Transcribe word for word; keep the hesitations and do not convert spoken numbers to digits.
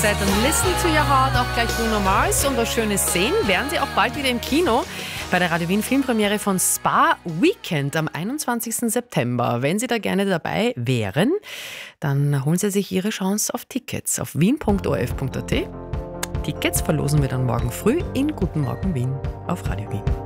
Set und Listen to Your Heart, auch gleich Bruno Mars und was Schönes sehen, werden Sie auch bald wieder im Kino bei der Radio Wien Filmpremiere von Spa Weekend am einundzwanzigsten September. Wenn Sie da gerne dabei wären, dann holen Sie sich Ihre Chance auf Tickets auf wien punkt o r f punkt a t. Tickets verlosen wir dann morgen früh in Guten Morgen Wien auf Radio Wien.